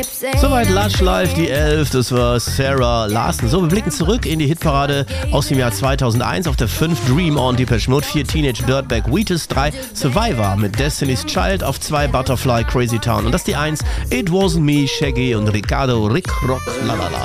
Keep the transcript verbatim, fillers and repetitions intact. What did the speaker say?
Soweit Lush Live, die elf, das war Sarah Larson. So, wir blicken zurück in die Hitparade aus dem Jahr zweitausendeins. Auf der fünf Dream On, Depeche Mode, vier Teenage Dirtbag, Wheatus, drei Survivor mit Destiny's Child, auf zwei Butterfly, Crazy Town und das die eins, It Wasn't Me, Shaggy und Ricardo Rick Rock, lalala.